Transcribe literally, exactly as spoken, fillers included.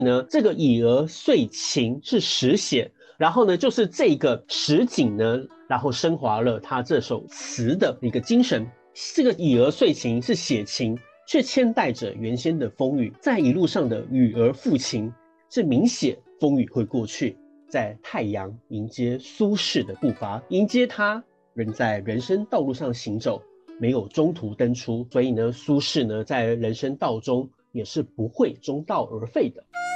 呢，这个以讹遂情是实写，然后呢，就是这个实景呢，然后升华了他这首词的一个精神。这个以讹遂情是写情，却牵带着原先的风雨，在一路上的与儿抚情，是明写风雨会过去，在太阳迎接苏轼的步伐，迎接他仍在人生道路上行走，没有中途登出，所以呢，苏轼呢在人生道中也是不会中道而废的。